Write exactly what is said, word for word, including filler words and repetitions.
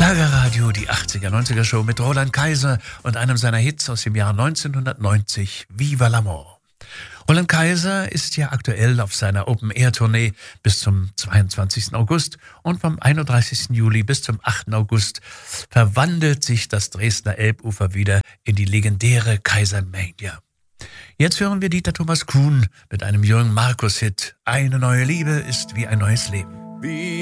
Schlagerradio, die achtziger, neunziger Show mit Roland Kaiser und einem seiner Hits aus dem Jahr neunzehnhundertneunzig, Viva l'Amour. Roland Kaiser ist ja aktuell auf seiner Open-Air-Tournee bis zum zweiundzwanzigsten August und vom einunddreißigsten Juli bis zum achten August verwandelt sich das Dresdner Elbufer wieder in die legendäre Kaisermania. Jetzt hören wir Dieter Thomas Kuhn mit einem Jürgen Markus-Hit. Eine neue Liebe ist wie ein neues Leben. Wie